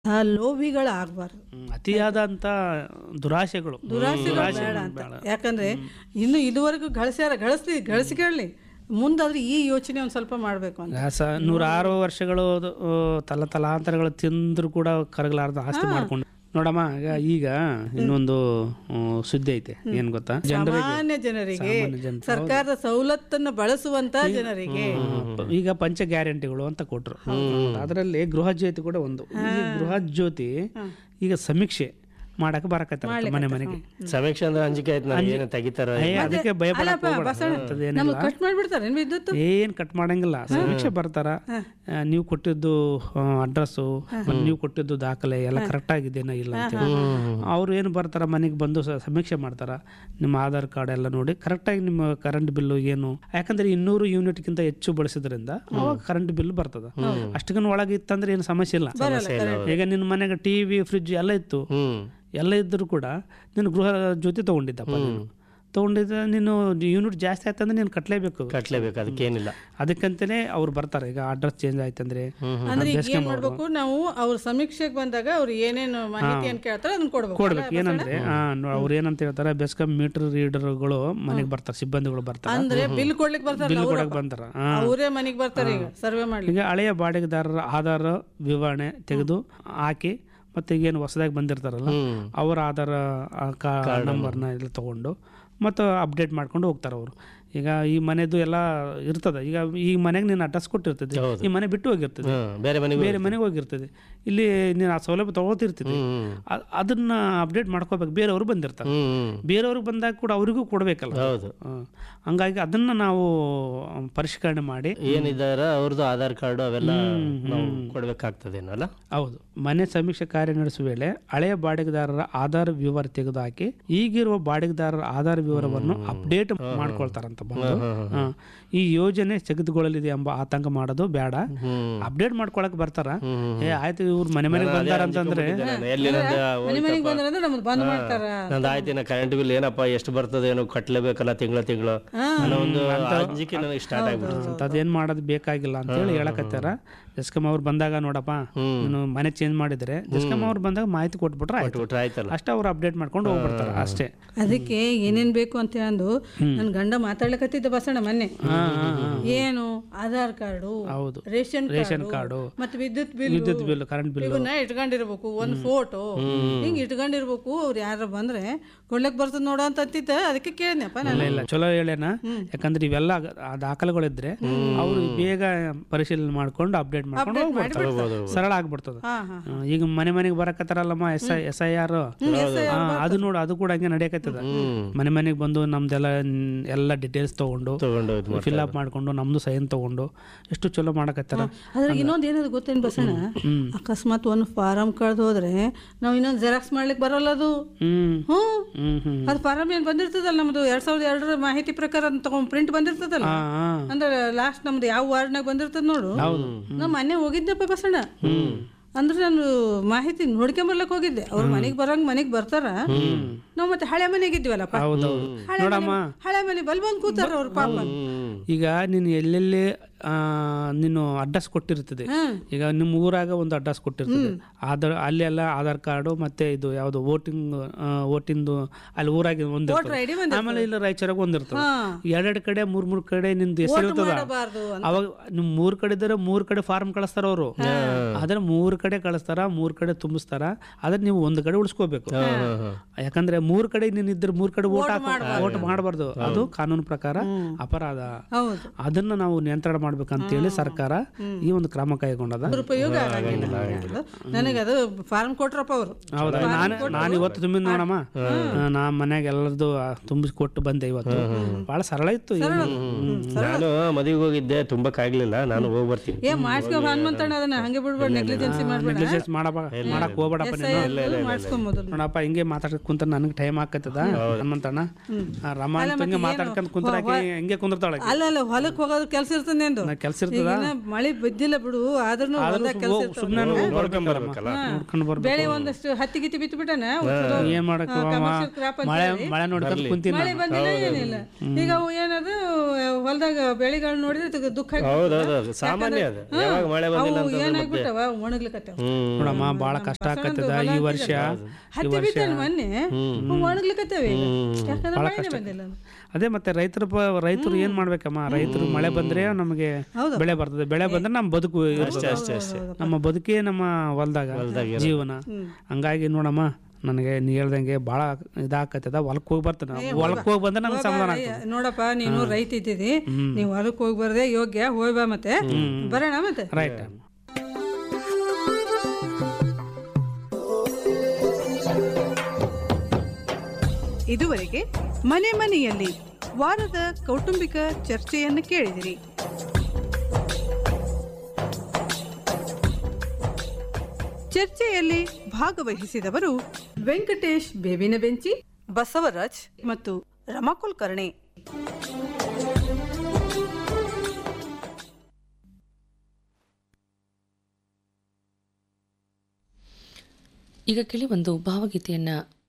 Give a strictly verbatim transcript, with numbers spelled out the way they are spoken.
ಆ ಲೋಭಿಗಳಾಗಬಾರ್ದು. ಹ್ಮ್. ಅತಿಯಾದಂಥ ದುರಾಶೆಗಳು ದುರಾಸೆಗಳು ದುರಾಶೆ ಬೇಡ ಅಂತ. ಬೇಡ. ಯಾಕಂದ್ರೆ ಇನ್ನು ಇದುವರೆಗೂ ಗಳಿಸ್ಯಾರ ಗಳಿಸ್ಲಿ ಗಳಿಸಿಕೊಳ್ಳಿ, ಮುಂದಾದ್ರೆ ಈ ಯೋಚನೆ ಒಂದು ಸ್ವಲ್ಪ ಮಾಡಬೇಕು ಅಂತ. ಸ ನೂರಾರು ವರ್ಷಗಳು ಅದು, ಆ, ತಲ ತಲಾಂತರಗಳು ತಿಂದ್ರು ಕೂಡ ಕರಗಲಾರ್ದ ಆಸ್ತಿ ಮಾಡ್ಕೊಂಡು ನೋಡಮ್ಮ. ಈಗ ಈಗ ಇನ್ನೊಂದು ಆ, ಸುದ್ದಿ ಐತೆ, ಏನ್ ಗೊತ್ತಾ? ಜನರಿಗೆ ಸಾಮಾನ್ಯ ಜನರಿಗೆ ಸಾಮಾನ್ಯ ಜನರು. ಸರ್ಕಾರದ ಸವಲತ್ತನ್ನು ಬಳಸುವಂತ ಜನರಿಗೆ ಈಗ ಪಂಚ ಗ್ಯಾರಂಟಿಗಳು ಅಂತ ಕೊಟ್ರು. ಅದರಲ್ಲಿ ಗೃಹ ಜ್ಯೋತಿ ಕೂಡ ಒಂದು. ಈ ಗೃಹ ಜ್ಯೋತಿ ಈಗ ಸಮೀಕ್ಷೆ ಮಾಡಕ್ಕೆ ಬರಕತ್ತಾರೆ ಮನೆ ಮನೆಗೆ. ಸಮೀಕ್ಷೆ ಅಂದ್ರೆ ಅಂಜಿಕೆ ಆಯ್ತು, ನಾನು ಏನು ತೆಗಿತಾರ ಏ, ಅದಕ್ಕೆ ಭಯ ಪಡಕ್ ಹೋಗ್ಬೇಡ. ನಮ್ಗೆ ಕಟ್ ಮಾಡ್ಬಿಡ್ತಾರೆ ಏನ್ ವಿದ್ಯುತ್. ಏನ್ ಕಟ್ ಮಾಡಂಗಿಲ್ಲ. ಸಮೀಕ್ಷೆ ಬರ್ತಾರ, ಆ, ನೀವು ಕೊಟ್ಟಿದ್ದು ಅಡ್ರೆಸ್ಸು, ನೀವು ಕೊಟ್ಟಿದ್ದು ದಾಖಲೆ ಎಲ್ಲ ಕರೆಕ್ಟ್ ಆಗಿದೆನೋ ಇಲ್ಲ ಅಂತ ಅವ್ರು ಏನು ಬರ್ತಾರ, ಮನೆಗೆ ಬಂದು ಸ- ಸಮೀಕ್ಷೆ ಮಾಡ್ತಾರ. ನಿಮ್ಮ ಆಧಾರ್ ಕಾರ್ಡ್ ಎಲ್ಲ ನೋಡಿ ಕರೆಕ್ಟಾಗಿ ನಿಮ್ಮ ಕರೆಂಟ್ ಬಿಲ್ಲು ಏನು, ಯಾಕಂದ್ರೆ ಇನ್ನೂರು ಯೂನಿಟ್ಗಿಂತ ಹೆಚ್ಚು ಬಳಸಿದ್ರಿಂದ ಅವಾಗ ಕರೆಂಟ್ ಬಿಲ್ ಬರ್ತದ. ಅಷ್ಟಕ್ಕನ ಒಳಗೆ ಇತ್ತಂದ್ರೆ ಏನು ಸಮಸ್ಯೆ ಇಲ್ಲ. ಈಗ ನಿನ್ನ ಮನೆಗೆ ಟಿವಿ ಫ್ರಿಜ್ ಎಲ್ಲ ಇತ್ತು, ಹ್ಮ್ ಎಲ್ಲ ಇದ್ದರೂ ಕೂಡ ನೀನು ಗೃಹ ಜ್ಯೋತಿ ತೊಗೊಂಡಿದ್ದಪ್ಪ, ನೀನು ತೊಗೊಂಡಿದ್ದ ನೀನು ಯೂನಿಟ್ ಜಾಸ್ತಿ ಆಯ್ತಂದ್ರೆ ನೀನು ಕಟ್ಟಲೇಬೇಕು. ಕಟ್ಲೇಬೇಕು, ಅದಕ್ಕೇನಿಲ್ಲ. ಅದಕ್ಕಂತಲೇ ಅವ್ರು ಬರ್ತಾರೆ. ಈಗ ಅಡ್ರೆಸ್ ಚೇಂಜ್ ಆಯ್ತಂದ್ರೆ ಅಂದ್ರೆ ಈಗ ಏನ್ ಮಾಡ್ಬೇಕು ನಾವು, ಅವ್ರ ಸಮೀಕ್ಷೆಗೆ ಬಂದಾಗ ಅವ್ರು ಏನೇನು ಮಾಹಿತಿಯನ್ನು ಕೇಳ್ತಾರೆ ಅದನ್ನ ಕೊಡ್ಬೇಕು. ಕೊಡ್ಬೇಕು. ಏನಂದ್ರೆ ಅವ್ರು ಏನಂತ ಹೇಳ್ತಾರೆ, ಬೆಸ್ಕಾಂ ಮೀಟರ್ ರೀಡರ್ಗಳು ಮನೆಗೆ ಬರ್ತಾರೆ, ಸಿಬ್ಬಂದಿಗಳು ಬರ್ತಾರೆ, ಅಂದ್ರೆ ಬಿಲ್ ಕೊಡ್ಲಿಕ್ಕೆ ಬರ್ತಾರೆ, ಬಿಲ್ ಕೊಡಕ್ ಬಂತಾರ. ಅವರೇ ಮನೆಗೆ ಬರ್ತಾರೆ ಈಗ ಸರ್ವೆ ಮಾಡ್ಲಿಕ್ಕೆ. ಈಗ ಹಳೆಯ ಬಾಡಿಗೆದಾರರ ಆಧಾರ ವಿವರಣೆ ತೆಗೆದು ಹಾಕಿ, ಮತ್ತೆ ಈಗೇನು ಹೊಸದಾಗಿ ಬಂದಿರ್ತಾರಲ್ಲ ಅವರ ಆಧಾರ ಕಾರ್ಡ್ ನಂಬರ್ನ ಎಲ್ಲ ತಗೊಂಡು ಮತ್ತು ಅಪ್ಡೇಟ್ ಮಾಡ್ಕೊಂಡು ಹೋಗ್ತಾರೆ ಅವರು. ಈಗ ಈ ಮನೆದು ಎಲ್ಲ ಇರ್ತದೆ. ಈಗ ಈ ಮನೆಗೆ ನೀನು ಅಡ್ರೆಸ್ ಕೊಟ್ಟಿರ್ತದೆ, ಈ ಮನೆ ಬಿಟ್ಟು ಹೋಗಿರ್ತದೆ, ಹ್ಮ್, ಬೇರೆ ಮನೆಗೆ ಬೇರೆ ಮನೆಗೆ ಹೋಗಿರ್ತದೆ. ಇಲ್ಲಿ ನೀನು ಆ ಸೌಲಭ್ಯ ತಗೋತಿರ್ತೀವಿ, ಅ- ಅದನ್ನ ಅಪ್ಡೇಟ್ ಮಾಡ್ಕೋಬೇಕು. ಬೇರೆಯವರು ಬಂದಿರ್ತಾರೆ, ಹ್ಮ್ ಬೇರೆಯವ್ರಿಗೆ ಬಂದಾಗ ಕೂಡ ಅವರಿಗೂ ಕೊಡಬೇಕಲ್ಲ. ಹೌದು. ಹ್ಮ್. ಹಂಗಾಗಿ ಅದನ್ನ ನಾವು ಪರಿಷ್ಕರಣೆ ಮಾಡಿ ಏನಿದಾರ ಅವ್ರದ್ದು ಆಧಾರ್ ಕಾರ್ಡು ಅವೆಲ್ಲ ನಾವು ಕೊಡ್ಬೇಕಾಗ್ತದೇನಲ್ಲ. ಹೌದು, ಮನೆ ಸಮೀಕ್ಷೆ ಕಾರ್ಯ ನಡೆಸುವ ವೇಳೆ ಹಳೆಯ ಬಾಡಿಗೆದಾರರ ಆಧಾರ್ ವಿವರ ತೆಗೆದುಹಾಕಿ ಈಗಿರುವ ಬಾಡಿಗೆದಾರರ ಆಧಾರ್ ವಿವರವನ್ನು ಅಪ್ಡೇಟ್ ಮಾಡ್ಕೊಳ್ತಾರಂತ ಬಂದು. ಹ. ಈ ಯೋಜನೆ ಸ್ಥಗಿತಗೊಳ್ಳಲಿದೆ ಎಂಬ ಆತಂಕ ಮಾಡೋದು ಬೇಡ. ಅಪ್ಡೇಟ್ ಮಾಡ್ಕೊಳಕ್ ಬರ್ತಾರ. ಏ ಆಯ್ತು ಇವ್ರು ಮನೆ ಮನೆಗೆ ಬಂದಾರ ಅಂತಂದ್ರೆ ಎಲ್ಲಿ ನಂದು ಮನೆ ಮನೆಗೆ ಬಂದ್ರೆ ನಮ್ದು ಬಂದ್ ಮಾಡ್ತಾರ. ನಂದು ಆಯ್ತು, ನಾ ಕರೆಂಟ್ ಬಿಲ್ ಏನಪ್ಪ ಎಷ್ಟು ಬರ್ತದೆ ಏನೋ ಕಟ್ಲೇಬೇಕಲ್ಲ ತಿಂಗಳ ತಿಂಗಳು ಅನ್ನೋ ಒಂದು ಅಂಜಿಕೆ ನನಗೆ ಸ್ಟಾರ್ಟ್ ಆಗ್ಬಿಡುತ್ತೆ. ಅದೇನ್ ಮಾಡೋದು ಬೇಕಾಗಿಲ್ಲ ಅಂತ ಹೇಳಿ ಹೇಳಕತ್ತಾರ. ಜಸ್ಕಮ್ ಅವ್ರು ಬಂದಾಗ ನೋಡಪ್ಪ ನೀನು ಮನೆ ಚೇಂಜ್ ಮಾಡಿದ್ರೆ ಜಸ್ಕಮ್ ಅವ್ರು ಬಂದಾಗ ಮಾಹಿತಿ ಕೊಟ್ಬಿಟ್ರೆ ಆಯ್ತು, ಕೊಟ್ಬಿಟ್ರೆ ಆಯ್ತಲ್ಲ. ಅಷ್ಟೇ ಅವ್ರು ಅಪ್ಡೇಟ್ ಮಾಡ್ಕೊಂಡು ಹೋಗ್ಬಿಡ್ತಾರೆ ಅಷ್ಟೇ. ಅದಕ್ಕೆ ಏನೇನ್ ಬೇಕು ಅಂತ ಅಂದು ನನ್ ಗಂಡ ಮಾತಾಡ್ಲಕತ್ತಿದ್ದ ಬಸಣ್ಣ ಮೊನ್ನೆ. ಏನು ಆಧಾರ್ ಕಾರ್ಡು, ಹೌದು, ರೇಷನ್ ರೇಷನ್ ಕಾರ್ಡು, ಮತ್ತೆ ವಿದ್ಯುತ್ ಬಿಲ್, ವಿದ್ಯುತ್ ಬಿಲ್, ಕರೆಂಟ್ ಬಿಲ್ ಇವನ್ನ ಇಟ್ಕೊಂಡಿರ್ಬೇಕು, ಒಂದ್ ಫೋಟೋ ಹಿಂಗ್ ಇಟ್ಕೊಂಡಿರ್ಬೇಕು. ಅವ್ರು ಯಾರ ಬಂದ್ರೆ ಕೊಡ್ಲಕ್ ಬರ್ತದ ನೋಡ ಅಂತ ಅಂತಿದ್ದ. ಅದಕ್ಕೆ ಕೇಳಿದ್ನಪ್ಪ ನಾನು. ಇಲ್ಲ ಇಲ್ಲ ಚಲೋ ಹೇಳೇನ. ಯಾಕಂದ್ರೆ ಇವೆಲ್ಲ ಆ ದಾಖಲೆಗಳಿದ್ರೆ ಅವ್ರು ಬೇಗ ಪರಿಶೀಲನೆ ಮಾಡ್ಕೊಂಡು ಅಪ್ಡೇಟ್ ಮಾಡ್ಕೊಂಡು ಹೋಗ್ಬಿಡ್ತಾರೆ. ಸರಳ ಆಗ್ಬಿಡ್ತದ. ಈಗ ಮನೆ ಮನೆಗೆ ಬರಕತ್ತಾರಲ್ಲಮ್ಮ S I S I R ಅದು ನೋಡು, ಅದು ಕೂಡ ಹಂಗೆ ನಡೆಯಕತ್ತದ. ಮನೆ ಮನೆಗೆ ಬಂದು ನಮ್ದೆಲ್ಲ ಎಲ್ಲ ಡೀಟೇಲ್ಸ್ ತಗೊಂಡು ತಗೊಂಡು ಫಿಲ್ ಅಪ್ ಮಾಡ್ಕೊಂಡು ನಮ್ದು ಸೈನ್ ತಗೊಂಡು ಎಷ್ಟು ಚಲೋ ಮಾಡಕತ್ತಾರ. ಅದ್ರಾಗ ಇನ್ನೊಂದ್ ಏನದು ಗೊತ್ತೇನು ಬಸಣ್ಣ, ಅಕಸ್ಮಾತ್ ಒಂದು ಫಾರಂ ಕಳ್ದು ಹೋದ್ರೆ ನಾವ್ ಇನ್ನೊಂದ್ ಜೆರಾಕ್ಸ್ ಮಾಡ್ಲಿಕ್ಕೆ ಬರಲ್ಲ ಅದು. ಹ್ಮ್ ಹ್ಮ್ ಹ್ಮ್ ಹ್ಮ್ ಅದು ಫಾರಂ ಏನ್ ಬಂದಿರ್ತದಲ್ಲ ನಮ್ದು ಎರಡ್ ಸಾವಿರದ ಎರಡರ ಮಾಹಿತಿ ಪ್ರಕಾರ ಅದನ್ನ ತಗೊಂಡ್ ಪ್ರಿಂಟ್ ಬಂದಿರ್ತದಲ್ಲ, ಅಂದ್ರೆ ಲಾಸ್ಟ್ ನಮ್ದು ಯಾವ ವಾರ್ಡ್ನಾಗ ಬಂದಿರ್ತದ ನೋಡು. ನಾ ಮೊನ್ನೆ ಹೋಗಿದ್ದೆಪ್ಪ ಬಸಣ್ಣ. ಅಂದ್ರೆ ನಾನು ಮಾಹಿತಿ ನೋಡ್ಕೊಂಬರ್ಲಕ್ ಹೋಗಿದ್ದೆ. ಅವ್ರ ಮನೆಗ್ ಬರಂಗ್ ಮನೆಗ್ ಬರ್ತಾರ. ನಾವ್ ಮತ್ತೆ ಹಳೆ ಮನೆಗೆ ಇದ್ವಲ್ಲಪ್ಪ, ಹಳೆ ಮನೆ- ಹಳೆ ಮನೆ ಬಲ್ ಬಂದ್ ಕೂತಾರ ಅವ್ರ ಪಾಪ. ಈಗ ನೀನು ಎಲ್ಲೆಲ್ಲಿ ಆ, ನೀನು ಅಡ್ರೆಸ್ ಕೊಟ್ಟಿರ್ತದೆ. ಈಗ ನಿಮ್ಮ ಊರಾಗ ಒಂದು ಅಡ್ರೆಸ್ ಕೊಟ್ಟಿರ್ತದೆ, ಆಧಾರ್ ಅಲ್ಲಿ ಎಲ್ಲ ಆಧಾರ್ ಕಾರ್ಡು ಮತ್ತೆ ಇದು ಯಾವ್ದು ವೋಟಿಂಗ್ ವೋಟಿಂದು ಅಲ್ಲಿ ಊರಾಗ ಒಂದಿರ್ತದೆ, ಆಮೇಲೆ ಇಲ್ಲಿ ರಾಯಚೂರಾಗ ಒಂದಿರ್ತದೆ. ಎರಡೆರಡು ಕಡೆ ಮೂರ್ ಮೂರ್ ಕಡೆ ನಿಂದು ಹೆಸರು ಇರ್ತದ. ಅವಾಗ ನಿಮ್ ಮೂರ್ ಕಡೆ ಇದ್ರೆ ಮೂರ್ ಕಡೆ ಫಾರ್ಮ್ ಕಳಿಸ್ತಾರ ಅವರು. ಅದ್ರ ಮೂರ್ ಕಡೆ ಕಳಿಸ್ತಾರ, ಮೂರ್ ಕಡೆ ತುಂಬಿಸ್ತಾರ. ಅದ್ರ ನೀವು ಒಂದ್ ಕಡೆ ಉಳಿಸ್ಕೋಬೇಕು. ಯಾಕಂದ್ರೆ ಮೂರ್ ಕಡೆ ನೀನ್ ಇದ್ರೆ ಮೂರ್ ಕಡೆ ವೋಟ್ ವೋಟ್ ಮಾಡಬಾರ್ದು. ಅದು ಕಾನೂನು ಪ್ರಕಾರ ಅಪರಾಧ. ಅದನ್ನ ನಾವು ನಿಯಂತ್ರಣ ಮಾಡ್ಬೇಕಂತೇಳಿ ಸರ್ಕಾರ ಈ ಒಂದು ಕ್ರಮ ಕೈಗೊಂಡದ. ಉಪಯೋಗ ನನಗೆ ಅದು ಫಾರ್ಮ್ ಕೊಟ್ರಪ್ಪ ಅವರು. ಹೌದಾ, ನಾನು ನಾನು ಇವತ್ತು ತುಂಬಿದ್ ನೋಡಮ್ಮ. ನಾ ಮನ್ಯಾಗ ಎಲ್ಲರದು ತುಂಬಿಸಿ ಕೊಟ್ಟು ಬಂದೆ ಇವತ್ತು. ಬಹಳ ಸರಳ ಇತ್ತು. ನಾನು ಮದುವೆಗೆ ಹೋಗಿದ್ದೆ, ತುಂಬಕ್ಕಾಗ್ಲಿಲ್ಲ. ನಾನು ಹೋಗಿ ಬರ್ತೀನಿ. ಏ ಮಾಡ್ಸ್ಕೊ ಹನುಮಂತಣ್ಣ, ಅದನ್ನ ಹಂಗೆ ಬಿಡ್ಬೇಡ, ನೆಗ್ಲಿಜೆನ್ಸಿ ಮಾಡ್ಬೇಡ, ನೆಗ್ಲಿಜೆನ್ಸ್ ಮಾಡಪ್ಪ ಮಾಡಕ್ ಹೋಗ್ಬೇಡಪ್ಪ ನೀನು. ಮಾಡ್ಸ್ಕೊಂಬೋದು ನೋಡಪ್ಪ ಹಿಂಗೆ ಮಾತಾಡ್ಕೊಂತ ಕುಂತ ನನಗೆ ಟೈಮ್ ಆಗ್ತದ. ಹನುಮಂತಣ್ಣ ರಮ ಹಿಂಗೆ ಮಾತಾಡ್ಕೊಂತ ಕುಂತ ಹಿಂಗೆ ಕುಂದಿರ್ತಾಳೆ. ಅಲ್ಲ ಅಲ್ಲ ಹೊಲಕ್ ಹೋಗೋದು ಕೆಲ್ಸ ಇರ್ತದೆ ಎಂದು ನಮ್ದು ನಾ ಕೆಲ್ಸ ಇರ್ತದ ಈಗಿನ ಮಳೆ ಬಿದ್ದಿಲ್ಲ ಬಿಡು ಆದ್ರೂ ಹೊಲ್ದಾಗ ಕೆಲಸ ಸುಮ್ಮನೆ ನೋಡ್ಕೊಂಡ್ ಬರ್ಬೇಕಲ್ಲ. ನೋಡ್ಕೊಂಡು ಬರ್ಬೇಕು. ಬೆಳೆ ಒಂದಷ್ಟು ಹತ್ತಿ ಗಿತ್ತಿ ಬಿತ್ತು ಬಿಟ್ಟನ ಏನ್ ಮಾಡಕ್ ಮಳೆ ಮಳೆ ನೋಡ್ಕೊಂಡು ಕುಂತೀನಿ ಮಳೆ ಬಂದಿಲ್ಲ ಏನಿಲ್ಲ. ಈಗ ಅವು ಏನದು ಹೊಲದಾಗ ಬೆಳೆಗಳು ನೋಡಿದ್ರೆ ದುಃಖ ಹೌದೌದು ಸಾಮಾನ್ಯ ಅದು. ಯಾವಾಗ ಮಳೆ ಬಂದಿಲ್ಲ ಅವು ಅಂತ ಏನಾಗ್ಬಿಟ್ಟವ ಒಣಗ್ಲಿಕತ್ತವ. ನೋಡಮ್ಮ ಬಾಳ ಕಷ್ಟ ಆಕತ್ತದ ಈ ವರ್ಷ. ಹತ್ತಿ ಬಿತ್ತಲ್ಲ ಮೊನ್ನೆ ಒಣಗ್ಲಿಕತ್ತವ ಈಗ ಯಾಕಂದ್ರೆ ಮಳೆನೇ ಬಂದಿಲ್ಲ. ಅದೇ ಮತ್ತೆ ರೈತರ ರೈತರು ಏನ್ ಮಾಡ್ಬೇಕಮ್ಮ, ರೈತರು ಮಳೆ ಬಂದ್ರೆ ನಮಗೆ ಬೆಳೆ ಬರ್ತದೆ, ಬೆಳೆ ಬಂದ್ರೆ ನಮ್ಮ ಬದುಕು ಇರ್ತದೆ. ಅಷ್ಟೇ ಅಷ್ಟೇ ನಮ್ಮ ಬದುಕೇ ನಮ್ಮ ಹೊಲ್ದಾಗ ಜೀವನ. ಹಂಗಾಗಿ ನೋಡಮ್ಮ ನನಗೆ ನೀ ಹೇಳ್ದಂಗೆ ಭಾಳ ಇದಾಕತ್ತದ. ಹೊಲಕ್ಕೆ ಹೋಗಿ ಬರ್ತಾನೆ, ಹೊಲಕ್ಕೆ ಹೋಗಿ ಬಂದ್ರೆ ನನಗೆ ಸಮಾಧಾನ ಆಗ್ತದೆ. ನೋಡಪ್ಪ ನೀನು ರೈತ ಇದ್ದಿದ್ದಿ, ನೀವು ಹೊಲಕ್ಕೆ ಹೋಗಿ ಬರದೆ ಯೋಗ್ಯ, ಹೋಗಿ ಬಾ ಮತ್ತೆ ಬರೋಣ ಮತ್ತೆ. ರೈಟ್. ಇದುವರೆಗೆ ಮನೆ ಮನೆಯಲ್ಲಿ ವಾರದ ಕೌಟುಂಬಿಕ ಚರ್ಚೆಯನ್ನು ಕೇಳಿದಿರಿ. ಚರ್ಚೆಯಲ್ಲಿ ಭಾಗವಹಿಸಿದವರು ವೆಂಕಟೇಶ್ ಬೇವಿನ ಬೆಂಚಿ, ಬಸವರಾಜ್ ಮತ್ತು ರಮಾ ಕುಲಕರ್ಣಿ. ಈಗ ಕೇಳಿ ಒಂದು ಭಾವಗೀತೆಯನ್ನ